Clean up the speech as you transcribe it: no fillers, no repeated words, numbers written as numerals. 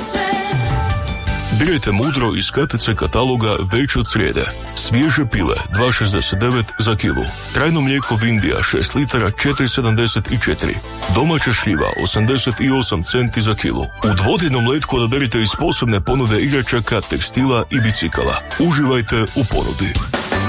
Birajte mudro iz KTC kataloga već od srijede. Svježe pile 2,69 za kilu. Trajno mlijeko Vindija 6 litara 4,74. Domaća šljiva 88 centi za kilu. U dvodnevnom letku odaberite iz posebne ponude igračaka, tekstila i bicikala. Uživajte u ponudi.